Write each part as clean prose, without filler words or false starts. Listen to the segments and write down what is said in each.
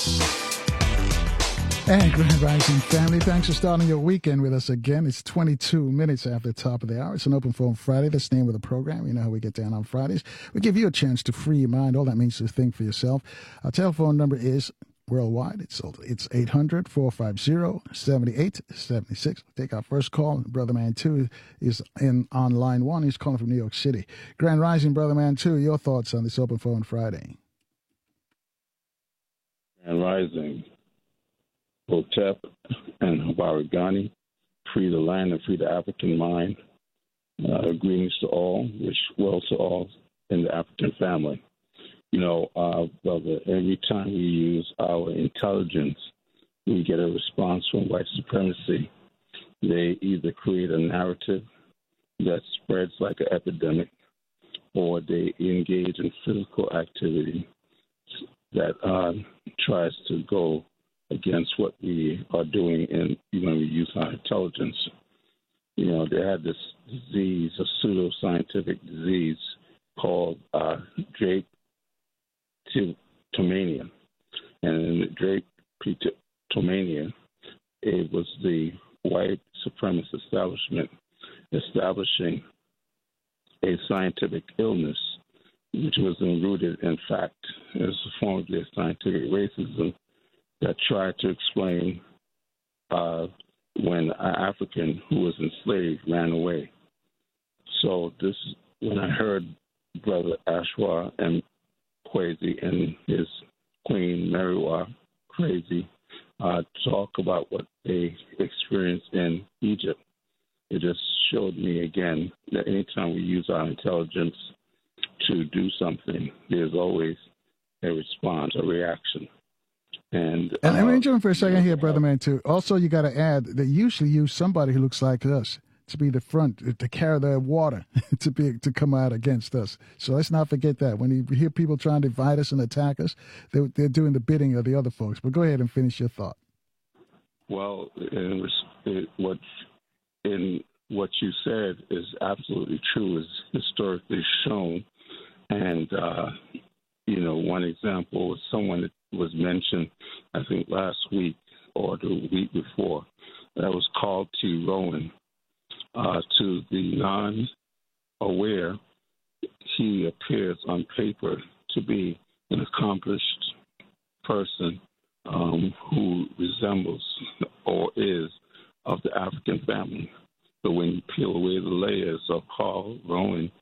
And Grand Rising family, thanks for starting your weekend with us again. It's 22 minutes after the top of the hour. It's an open phone Friday. That's the name of the program. You know how we get down on Fridays. We give you a chance to free your mind. All that means to think for yourself. Our telephone number is worldwide. It's 800-450-7876. Take our first call. Brother Man 2 is on line 1. He's calling from New York City. Grand Rising, Brother Man 2, your thoughts on this open phone Friday? Grand Rising. Hotep and Habarigani, free the land and free the African mind. Greetings to all, wish well to all in the African family. Brother, every time we use our intelligence, we get a response from white supremacy. They either create a narrative that spreads like an epidemic, or they engage in physical activity that tries to go against what we are doing when we use our intelligence. They had this disease, a pseudo-scientific disease called drapetomania. And in the drapetomania, it was the white supremacist establishment establishing a scientific illness, which was rooted in fact as a form of their scientific racism that tried to explain when an African who was enslaved ran away. So when I heard Brother Ashwa and Kwesi and his Queen Meriwa Crazy talk about what they experienced in Egypt, it just showed me again that anytime we use our intelligence to do something, there's always a response, a reaction. And let me jump for a second here, Brother Man, too. Also, you got to add they usually use somebody who looks like us to be the front, to carry the water, to come out against us. So let's not forget that. When you hear people trying to divide us and attack us, they're doing the bidding of the other folks. But go ahead and finish your thought. Well, what you said is absolutely true, is historically shown. And, one example was someone that was mentioned, I think, last week or the week before, that was called to Rowan. To the non-aware, he appears on paper to be an accomplished person who resembles or is of the African family. But when you peel away the layers of Carl Rowan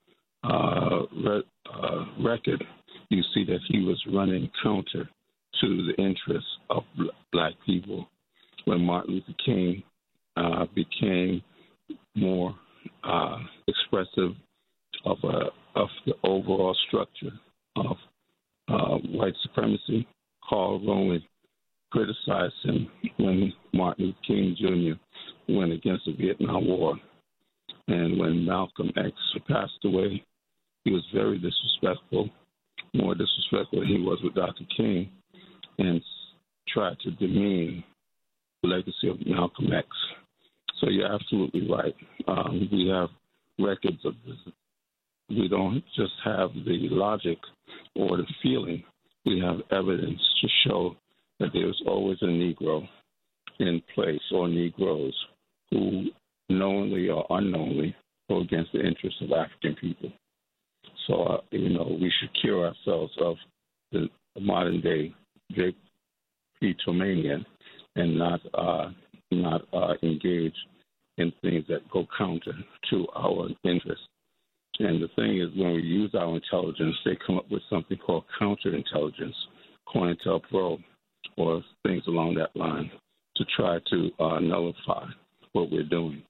record, you see that he was running counter to the interests of black people. When Martin Luther King became more expressive of the overall structure of white supremacy, Carl Rowan criticized him when Martin Luther King Jr. went against the Vietnam War. And when Malcolm X passed away, he was very disrespectful, more disrespectful than he was with Dr. King, and tried to demean the legacy of Malcolm X. So you're absolutely right. We have records of this. We don't just have the logic or the feeling. We have evidence to show that there's always a Negro in place, or Negroes, who knowingly or unknowingly go against the interests of African people. So, we should cure ourselves of the modern day drapetomania and not engage in things that go counter to our interests. And the thing is, when we use our intelligence, they come up with something called counterintelligence, COINTELPRO, or things along that line, to try to nullify what we're doing.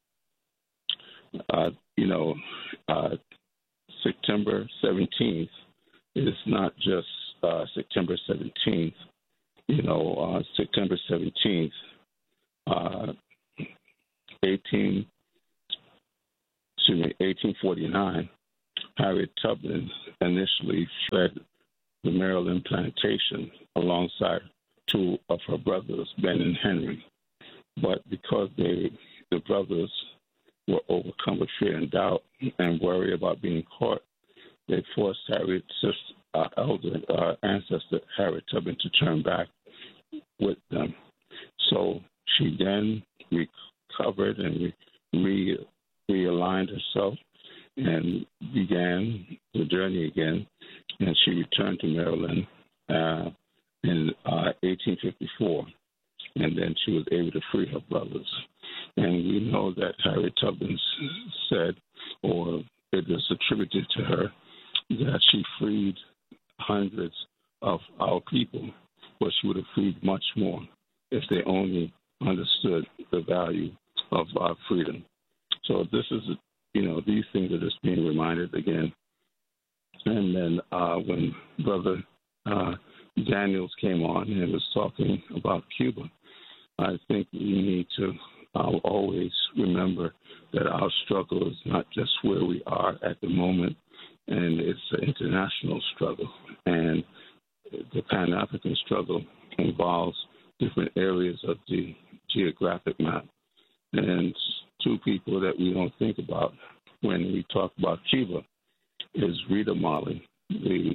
September 17th is not just September 17th. September 17th, 1849, Harriet Tubman initially fled the Maryland plantation alongside two of her brothers, Ben and Henry. But because the brothers were overcome with fear and doubt and worry about being caught, they forced Harriet's elder ancestor, Harriet Tubman, to turn back with them. So she then recovered and realigned herself and began the journey again. And she returned to Maryland in 1854. And then she was able to free her brothers. And we know that Harriet Tubman said, or it is attributed to her, that she freed hundreds of our people, but she would have freed much more if they only understood the value of our freedom. So this is, these things are just being reminded again. And then when Brother Daniels came on and was talking about Cuba, I think we need to always remember that our struggle is not just where we are at the moment, and it's an international struggle. And the Pan-African struggle involves different areas of the geographic map. And two people that we don't think about when we talk about Cuba is Rita Marley, the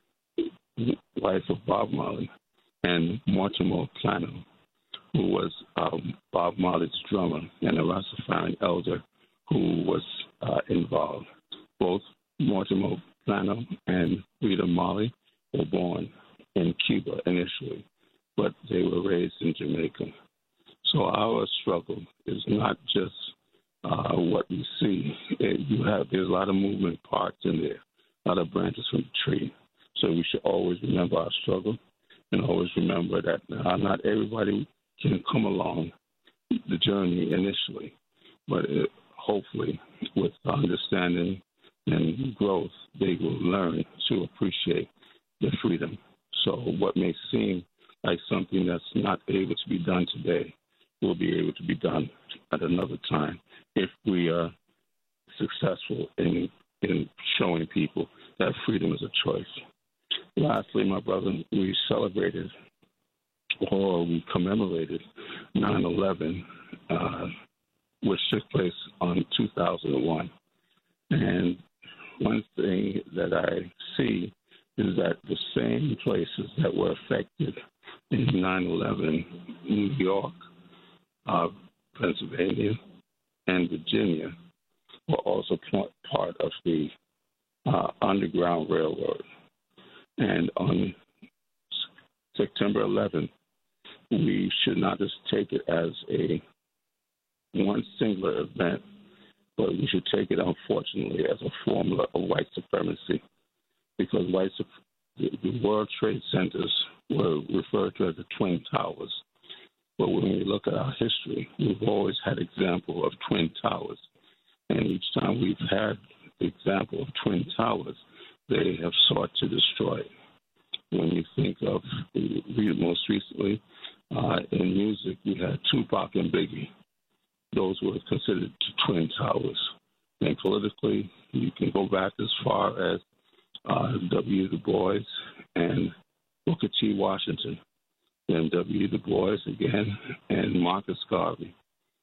wife of Bob Marley, and Mortimer Plano, who was Bob Marley's drummer and a Rastafarian elder who was involved. Both Mortimer Plano and Rita Marley were born in Cuba initially, but they were raised in Jamaica. So our struggle is not just what we see. There's a lot of moving parts in there, a lot of branches from the tree. So we should always remember our struggle and always remember that not everybody can come along the journey initially, but hopefully with understanding and growth, they will learn to appreciate the freedom. So what may seem like something that's not able to be done today will be able to be done at another time if we are successful in showing people that freedom is a choice. Lastly, my brother, we celebrated or we commemorated 9/11, which took place on 2001. And one thing that I see is that the same places that were affected in 9/11, New York, Pennsylvania, and Virginia, were also part of the Underground Railroad. And on September 11th, we should not just take it as one singular event, but we should take it, unfortunately, as a formula of white supremacy, because the World Trade Centers were referred to as the Twin Towers. But when we look at our history, we've always had example of Twin Towers. And each time we've had the example of Twin Towers, they have sought to destroy it. When you think of most recently in music, we had Tupac and Biggie. Those were considered Twin Towers. And politically, you can go back as far as W. Du Bois and Booker T. Washington, then W. Du Bois again, and Marcus Garvey.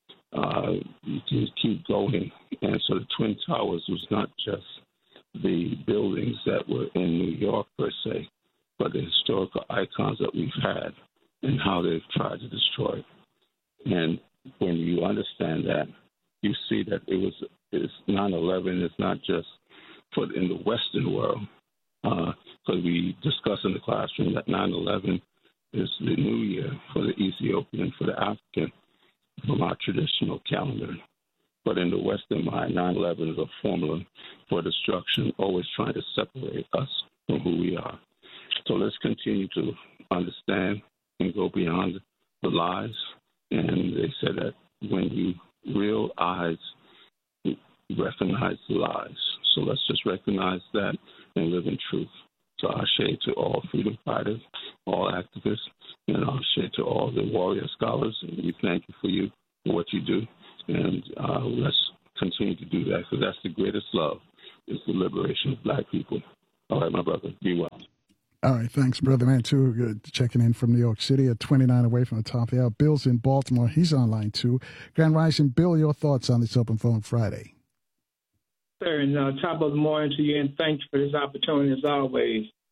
You can keep going. And so the Twin Towers was not just the buildings that were in New York per se, but the historical icons that we've had and how they've tried to destroy it. And when you understand that, you see that it's 9/11 is not just put in the Western world, because we discuss in the classroom that 9/11 is the new year for the Ethiopian, for the African, from our traditional calendar. But in the Western mind, 9/11 is a formula for destruction, always trying to separate us from who we are. So let's continue to understand and go beyond the lies. And they said that when you real eyes recognize the lies. So let's just recognize that and live in truth. So ashe to all freedom fighters, all activists, and ashe to all the warrior scholars. And we thank you for what you do. And let's continue to do that, because that's the greatest love, is the liberation of black people. All right, my brother, be well. All right, thanks, Brother Mantu, checking in from New York City at 29 away from the top of the hour. Bill's in Baltimore. He's online, too. Grand Rising, Bill, your thoughts on this Open Phone Friday? Sir, and top of the morning to you, and thanks for this opportunity as always.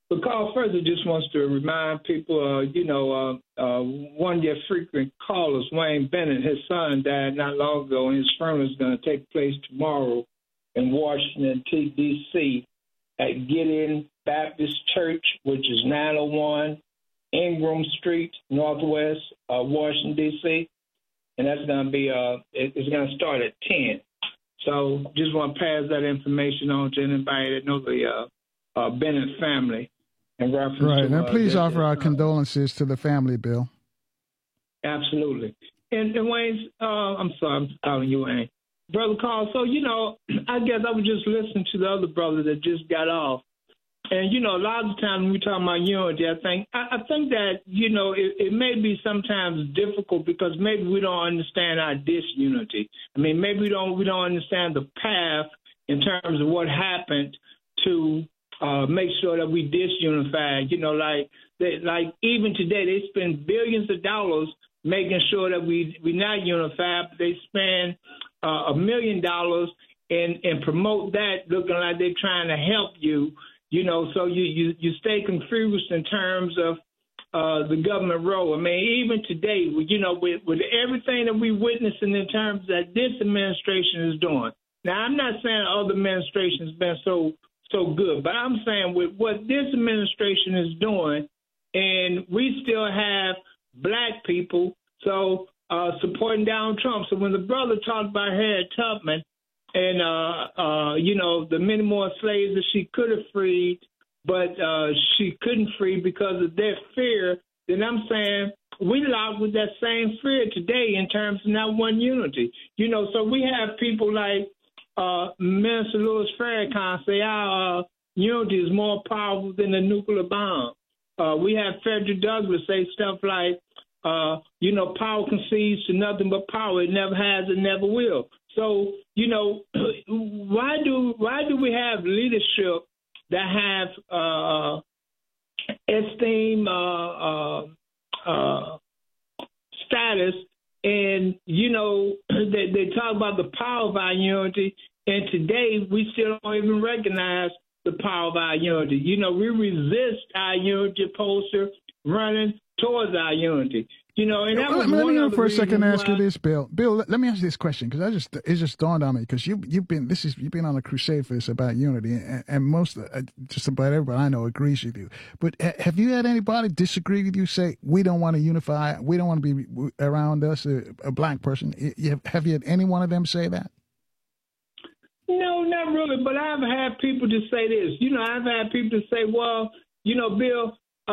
But Carl further just wants to remind people, one of your frequent callers, Wayne Bennett, his son died not long ago, and his funeral is going to take place tomorrow in Washington, D.C. at Gideon Baptist Church, which is 901 Ingram Street, Northwest, Washington, D.C. And that's going to be, it's going to start at 10. So just want to pass that information on to anybody that knows the Bennett family. In reference right, to, and please offer our condolences to the family, Bill. Absolutely. And Wayne, I'm sorry, I'm calling you Wayne. Brother Carl, so, I guess I was just listening to the other brother that just got off. And, a lot of the time when we talk about unity, I think that, it may be sometimes difficult because maybe we don't understand our disunity. I mean, maybe we don't understand the path in terms of what happened to make sure that we disunified. Like even today, they spend billions of dollars making sure that we not unified. But they spend $1 million and promote that, looking like they're trying to help you. So you stay confused in terms of the government role. I mean, even today, with everything that we're witnessing in terms that this administration is doing. Now, I'm not saying other administrations have been so good, but I'm saying with what this administration is doing, and we still have black people supporting Donald Trump. So when the brother talked about Harriet Tubman, and, the many more slaves that she could have freed, but she couldn't free because of their fear, then I'm saying we locked with that same fear today in terms of not one unity. So we have people like Minister Louis Farrakhan say our unity is more powerful than the nuclear bomb. We have Frederick Douglass say stuff like, power concedes to nothing but power. It never has, it never will. So, why do we have leadership that have esteem status, and they talk about the power of our unity, and today we still don't even recognize the power of our unity. We resist our unity opposed to running towards our unity. And that was let me for a second why... ask you this, Bill. Bill, let me ask you this question because it just dawned on me because you've been on a crusade for this about unity, and most just about everybody I know agrees with you. But have you had anybody disagree with you? Say we don't want to unify, we don't want to be around us, a black person. Have you had any one of them say that? No, not really. But I've had people just say this. I've had people say, well, Bill.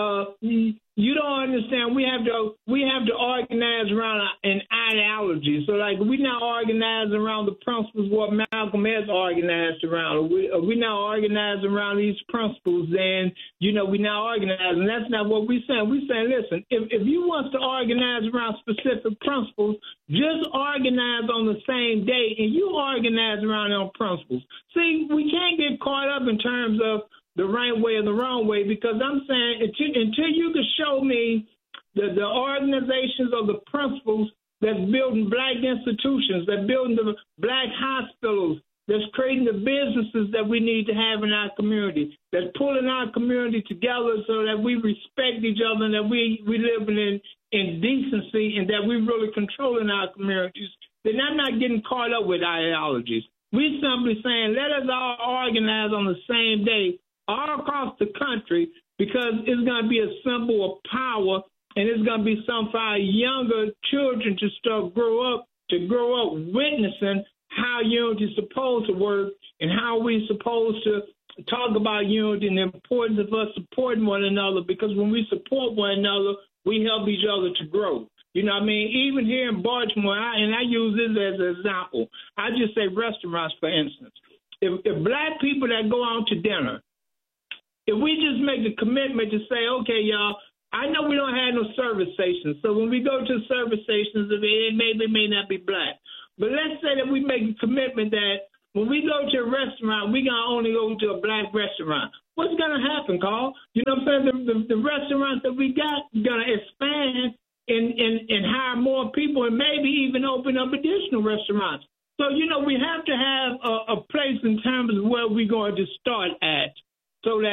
You don't understand. We have to organize around an ideology. So, like, we're not organized around the principles what Malcolm X organized around. We're not organized around these principles. Then, we're not organized, and that's not what we're saying. We're saying, listen, if you want to organize around specific principles, just organize on the same day, and you organize around on principles. See, we can't get caught up in terms of the right way or the wrong way, because I'm saying until you can show me the organizations or the principles that's building black institutions, that's building the black hospitals, that's creating the businesses that we need to have in our community, that's pulling our community together so that we respect each other and that we live in decency and that we really controlling our communities, then I'm not getting caught up with ideologies. We're simply saying let us all organize on the same day all across the country, because it's going to be a symbol of power, and it's going to be something for our younger children to grow up witnessing how unity is supposed to work and how we're supposed to talk about unity and the importance of us supporting one another, because when we support one another, we help each other to grow. Even here in Baltimore, and I use this as an example, I just say restaurants, for instance. If black people that go out to dinner, if we just make the commitment to say, okay, y'all, I know we don't have no service stations. So when we go to service stations, it may not be black. But let's say that we make a commitment that when we go to a restaurant, we're going to only go to a black restaurant. What's going to happen, Carl? You know what I'm saying? The restaurants that we got are going to expand and hire more people and maybe even open up additional restaurants. So, we have to have a place in terms of where we're going to start at, so that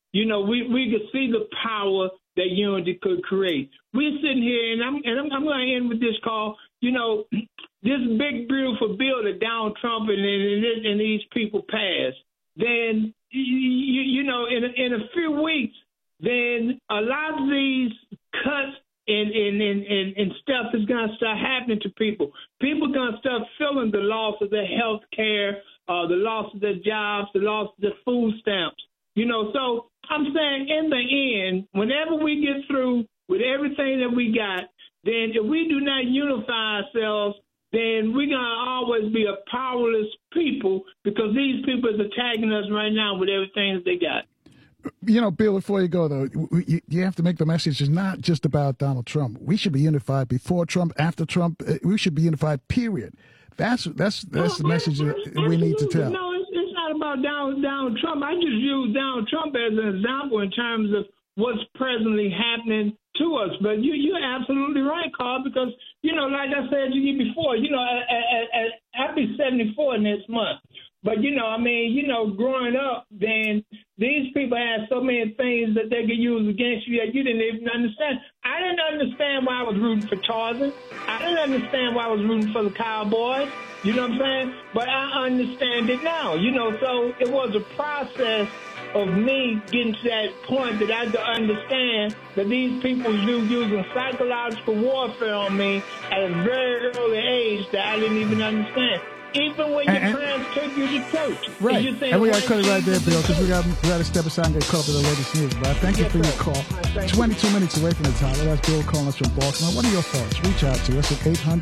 we could see the power that unity could create. We're sitting here, and I'm going to end with this call. This big, beautiful bill that Donald Trump and these people passed, then, in a few weeks, then a lot of these cuts and stuff is going to start happening to people. People are going to start feeling the loss of their health care, the loss of their jobs, the loss of their food stamps. So I'm saying in the end, whenever we get through with everything that we got, then if we do not unify ourselves, then we're going to always be a powerless people, because these people is attacking us right now with everything that they got. Bill, before you go, though, you have to make the message is not just about Donald Trump. We should be unified before Trump, after Trump. We should be unified, period. That's the message that we need to tell. No, it's not about Donald Trump. I just use Donald Trump as an example in terms of what's presently happening to us. But you're absolutely right, Carl, because, like I said to you before, I'll be 74 next month. But, growing up, then these people had so many things that they could use against you that you didn't even understand. I didn't understand why I was rooting for Tarzan. I didn't understand why I was rooting for the Cowboys. You know what I'm saying? But I understand it now. So it was a process of me getting to that point that I had to understand that these people was using psychological warfare on me at a very early age that I didn't even understand. Even when your parents took you to church. Right. And we got to cut it right there, Bill, because we got to step aside and get caught up with the latest news. But thank you for your call. 22 minutes away from the time. That's Bill calling us from Baltimore. What are your thoughts? Reach out to us at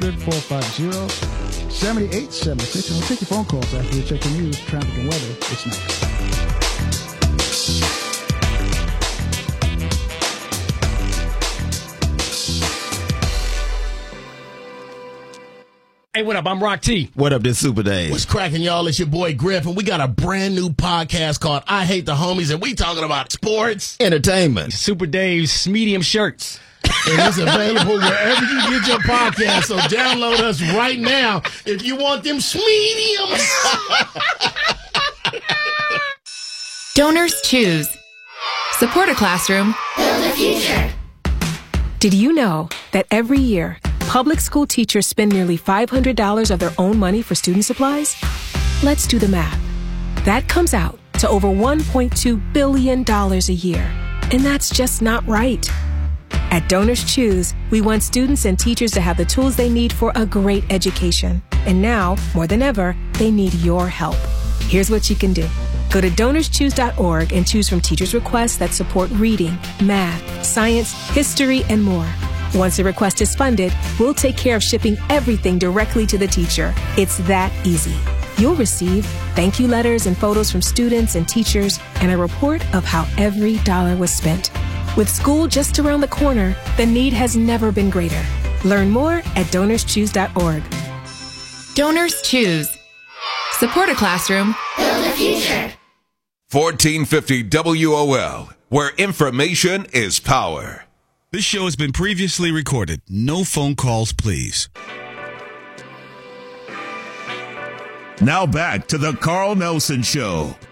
800-450-7876. And we'll take your phone calls after we check the news, traffic, and weather. It's next. Hey, what up? I'm Rock T. What up, this Super Dave? What's cracking, y'all? It's your boy Griff, and we got a brand new podcast called I Hate the Homies, and we talking about sports, entertainment, Super Dave's medium shirts. And it's available wherever you get your podcast, so download us right now if you want them mediums. Donors choose. Support a classroom. Build a future. Did you know that every year, public school teachers spend nearly $500 of their own money for student supplies? Let's do the math. That comes out to over $1.2 billion a year. And that's just not right. At Donors Choose, we want students and teachers to have the tools they need for a great education. And now, more than ever, they need your help. Here's what you can do. Go to DonorsChoose.org and choose from teachers' requests that support reading, math, science, history, and more. Once a request is funded, we'll take care of shipping everything directly to the teacher. It's that easy. You'll receive thank you letters and photos from students and teachers and a report of how every dollar was spent. With school just around the corner, the need has never been greater. Learn more at DonorsChoose.org. Donors Choose. Support a classroom. Build a future. 1450 WOL, where information is power. This show has been previously recorded. No phone calls, please. Now back to the Carl Nelson Show